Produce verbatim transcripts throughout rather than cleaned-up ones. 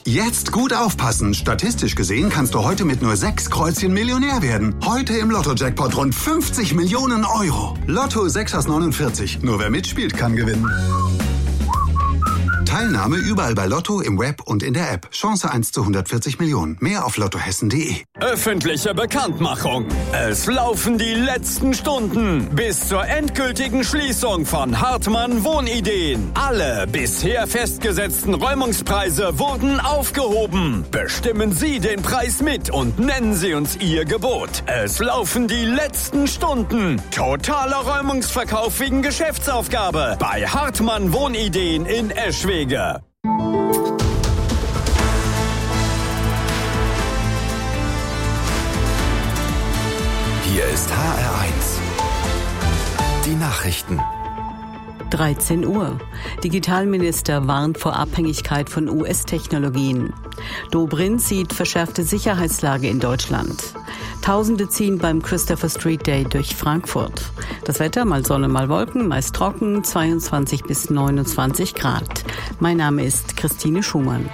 Jetzt gut aufpassen. Statistisch gesehen kannst du heute mit nur sechs Kreuzchen Millionär werden. Heute im Lotto-Jackpot rund fünfzig Millionen Euro. Lotto sechs aus neunundvierzig. Nur wer mitspielt, kann gewinnen. Teilnahme überall bei Lotto, im Web und in der App. Chance eins zu hundertvierzig Millionen. Mehr auf lottohessen punkt de. Öffentliche Bekanntmachung. Es laufen die letzten Stunden bis zur endgültigen Schließung von Hartmann Wohnideen. Alle bisher festgesetzten Räumungspreise wurden aufgehoben. Bestimmen Sie den Preis mit und nennen Sie uns Ihr Gebot. Es laufen die letzten Stunden. Totaler Räumungsverkauf wegen Geschäftsaufgabe bei Hartmann Wohnideen in Eschwege. Hier ist H R eins. Die Nachrichten. dreizehn Uhr. Digitalminister warnt vor Abhängigkeit von U S-Technologien. Dobrindt sieht verschärfte Sicherheitslage in Deutschland. Tausende ziehen beim Christopher Street Day durch Frankfurt. Das Wetter, mal Sonne, mal Wolken, meist trocken, zweiundzwanzig bis neunundzwanzig Grad. Mein Name ist Christine Schumann.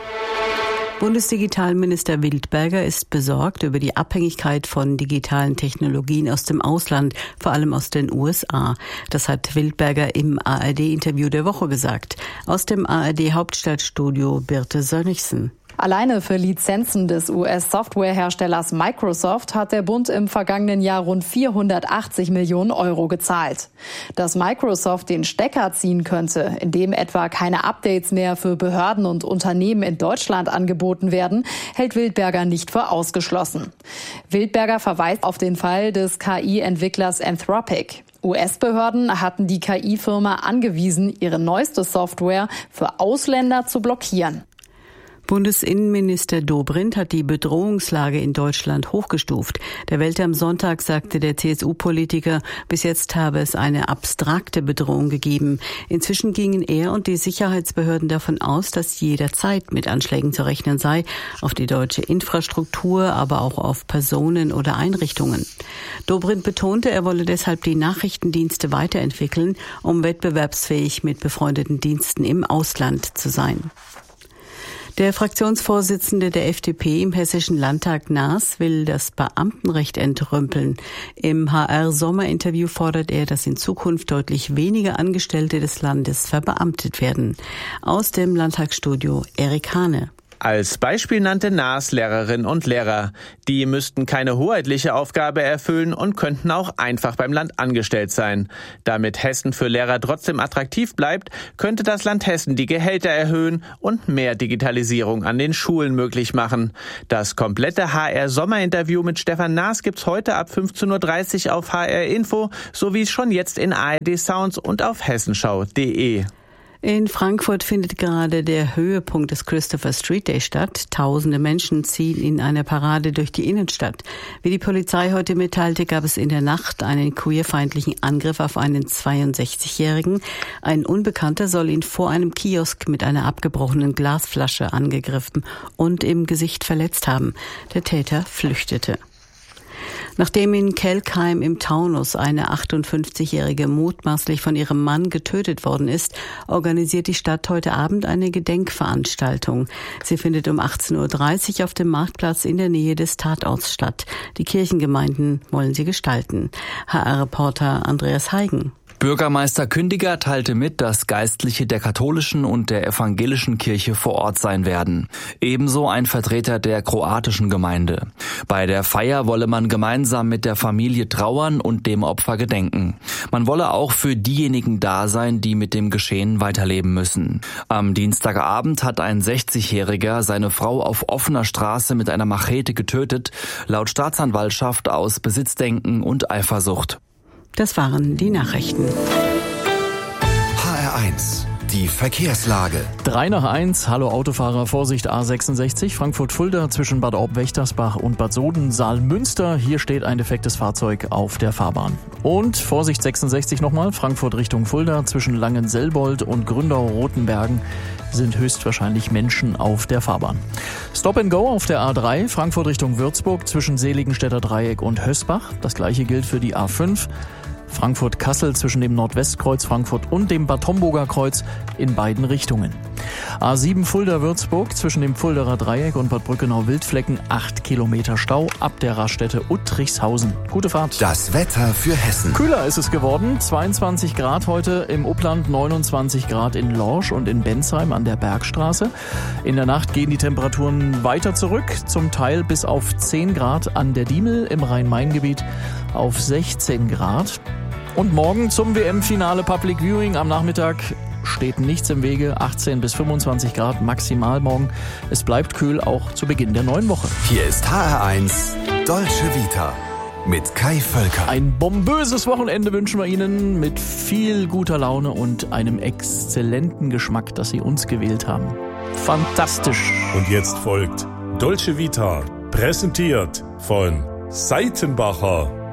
Bundesdigitalminister Wildberger ist besorgt über die Abhängigkeit von digitalen Technologien aus dem Ausland, vor allem aus den U S A. Das hat Wildberger im A R D-Interview der Woche gesagt. Aus dem A R D-Hauptstadtstudio Birte Sönnigsen. Alleine für Lizenzen des U S-Softwareherstellers Microsoft hat der Bund im vergangenen Jahr rund vierhundertachtzig Millionen Euro gezahlt. Dass Microsoft den Stecker ziehen könnte, indem etwa keine Updates mehr für Behörden und Unternehmen in Deutschland angeboten werden, hält Wildberger nicht für ausgeschlossen. Wildberger verweist auf den Fall des K I-Entwicklers Anthropic. U S-Behörden hatten die K I-Firma angewiesen, ihre neueste Software für Ausländer zu blockieren. Bundesinnenminister Dobrindt hat die Bedrohungslage in Deutschland hochgestuft. Der Welt am Sonntag sagte der C S U-Politiker, bis jetzt habe es eine abstrakte Bedrohung gegeben. Inzwischen gingen er und die Sicherheitsbehörden davon aus, dass jederzeit mit Anschlägen zu rechnen sei, auf die deutsche Infrastruktur, aber auch auf Personen oder Einrichtungen. Dobrindt betonte, er wolle deshalb die Nachrichtendienste weiterentwickeln, um wettbewerbsfähig mit befreundeten Diensten im Ausland zu sein. Der Fraktionsvorsitzende der F D P im Hessischen Landtag Naas will das Beamtenrecht entrümpeln. Im H R-Sommerinterview fordert er, dass in Zukunft deutlich weniger Angestellte des Landes verbeamtet werden. Aus dem Landtagsstudio Erik Hane. Als Beispiel nannte Naas Lehrerinnen und Lehrer. Die müssten keine hoheitliche Aufgabe erfüllen und könnten auch einfach beim Land angestellt sein. Damit Hessen für Lehrer trotzdem attraktiv bleibt, könnte das Land Hessen die Gehälter erhöhen und mehr Digitalisierung an den Schulen möglich machen. Das komplette H R-Sommerinterview mit Stefan Naas gibt's heute ab fünfzehn Uhr dreißig auf H R Info sowie schon jetzt in A R D Sounds und auf hessenschau punkt de. In Frankfurt findet gerade der Höhepunkt des Christopher Street Day statt. Tausende Menschen ziehen in einer Parade durch die Innenstadt. Wie die Polizei heute mitteilte, gab es in der Nacht einen queerfeindlichen Angriff auf einen zweiundsechzigjährigen. Ein Unbekannter soll ihn vor einem Kiosk mit einer abgebrochenen Glasflasche angegriffen und im Gesicht verletzt haben. Der Täter flüchtete. Nachdem in Kelkheim im Taunus eine achtundfünfzigjährige mutmaßlich von ihrem Mann getötet worden ist, organisiert die Stadt heute Abend eine Gedenkveranstaltung. Sie findet um achtzehn Uhr dreißig auf dem Marktplatz in der Nähe des Tatorts statt. Die Kirchengemeinden wollen sie gestalten. H R-Reporter Andreas Heigen. Bürgermeister Kündiger teilte mit, dass Geistliche der katholischen und der evangelischen Kirche vor Ort sein werden. Ebenso ein Vertreter der kroatischen Gemeinde. Bei der Feier wolle man gemeinsam mit der Familie trauern und dem Opfer gedenken. Man wolle auch für diejenigen da sein, die mit dem Geschehen weiterleben müssen. Am Dienstagabend hat ein sechzigjähriger seine Frau auf offener Straße mit einer Machete getötet, laut Staatsanwaltschaft aus Besitzdenken und Eifersucht. Das waren die Nachrichten. H R eins. Die Verkehrslage. Drei nach eins. Hallo Autofahrer, Vorsicht A sechsundsechzig, Frankfurt-Fulda zwischen Bad Aub-Wächtersbach und Bad Soden, Saalmünster. Hier steht ein defektes Fahrzeug auf der Fahrbahn. Und Vorsicht sechsundsechzig nochmal, Frankfurt Richtung Fulda zwischen Langenselbold und Gründau-Rotenbergen sind höchstwahrscheinlich Menschen auf der Fahrbahn. Stop and Go auf der A drei, Frankfurt Richtung Würzburg zwischen Seligenstädter Dreieck und Hösbach. Das gleiche gilt für die A fünf. Frankfurt-Kassel zwischen dem Nordwestkreuz Frankfurt und dem Bad Homburger Kreuz in beiden Richtungen. A sieben Fulda-Würzburg zwischen dem Fulderer Dreieck und Bad Brückenau-Wildflecken acht Kilometer Stau ab der Raststätte Uttrichshausen. Gute Fahrt. Das Wetter für Hessen. Kühler ist es geworden. zweiundzwanzig Grad heute im Upland, neunundzwanzig Grad in Lorsch und in Bensheim an der Bergstraße. In der Nacht gehen die Temperaturen weiter zurück, zum Teil bis auf zehn Grad an der Diemel, im Rhein-Main-Gebiet auf sechzehn Grad. Und morgen zum W M-Finale Public Viewing am Nachmittag steht nichts im Wege, achtzehn bis fünfundzwanzig Grad maximal morgen. Es bleibt kühl auch zu Beginn der neuen Woche. Hier ist H R eins Dolce Vita mit Kai Völker. Ein bomböses Wochenende wünschen wir Ihnen mit viel guter Laune und einem exzellenten Geschmack, dass Sie uns gewählt haben. Fantastisch. Und jetzt folgt Dolce Vita, präsentiert von Seitenbacher.